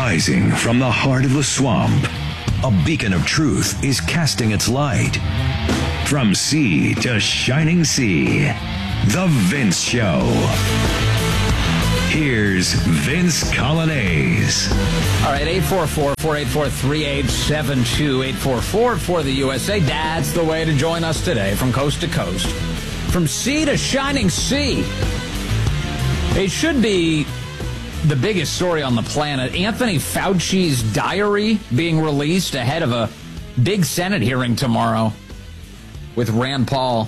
Rising from the heart of the swamp, a beacon of truth is casting its light. From sea to shining sea, The Vince Show. Here's Vince Coglianese. All right, 844-484-3872, 844 for the USA. That's the way to join us today from coast to coast. From sea to shining sea. It should be the biggest story on the planet. Anthony Fauci's diary being released ahead of a big Senate hearing tomorrow with Rand Paul.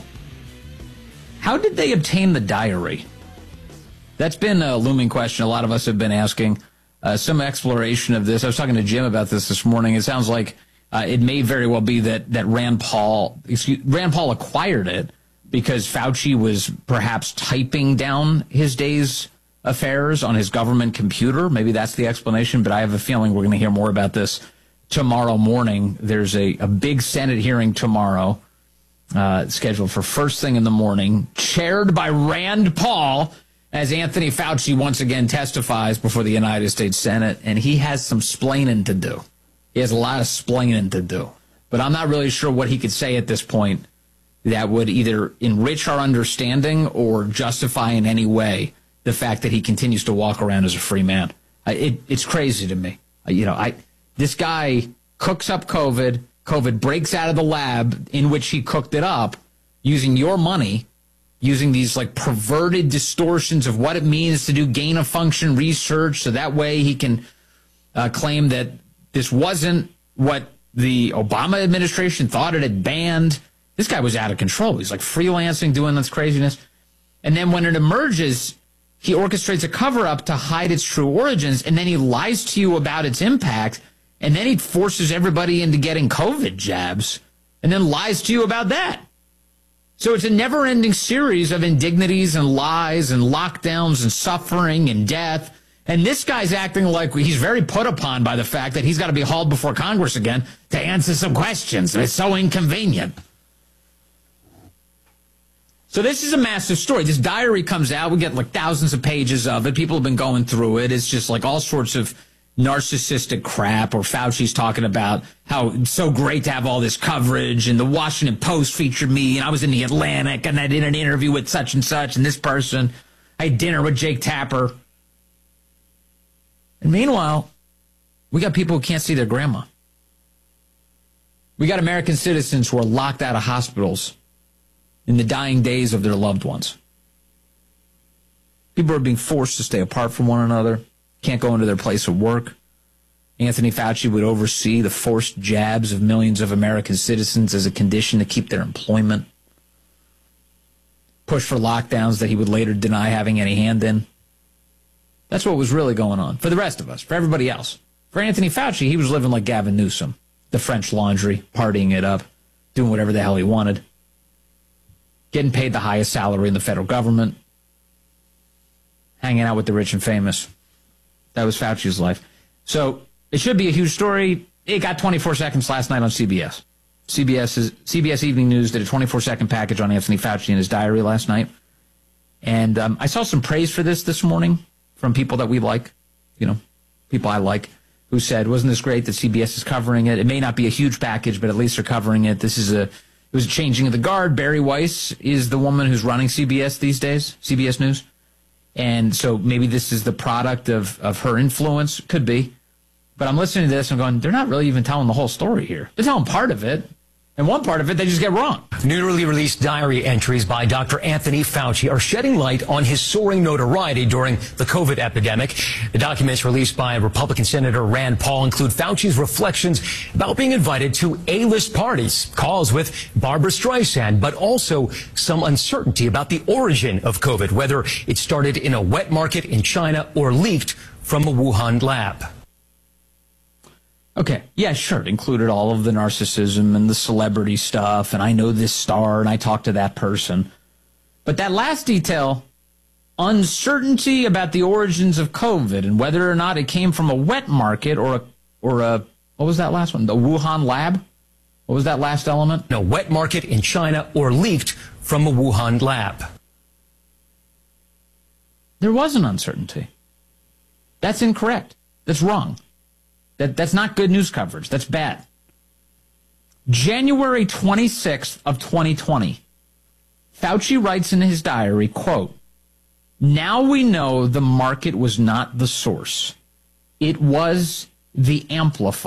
How did they obtain the diary? That's been a looming question a lot of us have been asking. Some exploration of this. I was talking to Jim about this morning. It sounds like it may very well be that Rand Paul acquired it because Fauci was perhaps typing down his day's affairs on his government computer. Maybe that's the explanation, but I have a feeling we're going to hear more about this tomorrow morning. There's a big Senate hearing tomorrow scheduled for first thing in the morning, chaired by Rand Paul, as Anthony Fauci once again testifies before the United States Senate, and he has some splaining to do. He has a lot of splaining to do. But I'm not really sure what he could say at this point that would either enrich our understanding or justify in any way the fact that he continues to walk around as a free man. It's crazy to me. This guy cooks up COVID. COVID breaks out of the lab in which he cooked it up using your money, using these like perverted distortions of what it means to do gain of function research. So that way he can claim that this wasn't what the Obama administration thought it had banned. This guy was out of control. He's like freelancing, doing this craziness. And then when it emerges, he orchestrates a cover-up to hide its true origins, and then he lies to you about its impact, and then he forces everybody into getting COVID jabs, and then lies to you about that. So it's a never-ending series of indignities and lies and lockdowns and suffering and death, and this guy's acting like he's very put upon by the fact that he's got to be hauled before Congress again to answer some questions. It's so inconvenient. So this is a massive story. This diary comes out. We get like thousands of pages of it. People have been going through it. It's just like all sorts of narcissistic crap, or Fauci's talking about how it's so great to have all this coverage, and the Washington Post featured me, and I was in the Atlantic, and I did an interview with such and such, and this person. I had dinner with Jake Tapper. And meanwhile, we got people who can't see their grandma. We got American citizens who are locked out of hospitals in the dying days of their loved ones. People are being forced to stay apart from one another, can't go into their place of work. Anthony Fauci would oversee the forced jabs of millions of American citizens as a condition to keep their employment. Push for lockdowns that he would later deny having any hand in. That's what was really going on for the rest of us, for everybody else. For Anthony Fauci, he was living like Gavin Newsom, the French Laundry, partying it up, doing whatever the hell he wanted. Getting paid the highest salary in the federal government, hanging out with the rich and famous. That was Fauci's life. So it should be a huge story. It got 24 seconds last night on CBS. CBS Evening News did a 24-second package on Anthony Fauci and his diary last night. And I saw some praise for this morning from people that we like, people I like, who said, wasn't this great that CBS is covering it? It may not be a huge package, but at least they're covering it. It was a changing of the guard. Barry Weiss is the woman who's running CBS these days, CBS News. And so maybe this is the product of her influence. Could be. But I'm listening to this and going, they're not really even telling the whole story here. They're telling part of it. And one part of it, they just get wrong. Newly released diary entries by Dr. Anthony Fauci are shedding light on his soaring notoriety during the COVID epidemic. The documents released by Republican Senator Rand Paul include Fauci's reflections about being invited to A-list parties, calls with Barbra Streisand, but also some uncertainty about the origin of COVID, whether it started in a wet market in China or leaked from a Wuhan lab. Okay, yeah, sure. It included all of the narcissism and the celebrity stuff, and I know this star, and I talked to that person. But that last detail, uncertainty about the origins of COVID and whether or not it came from a wet market or a what was that last one? The Wuhan lab? What was that last element? A wet market in China or leaked from a Wuhan lab. There was an uncertainty. That's incorrect. That's wrong. That's not good news coverage. That's bad. January 26th of 2020, Fauci writes in his diary, quote, "Now we know the market was not the source. It was the amplifier."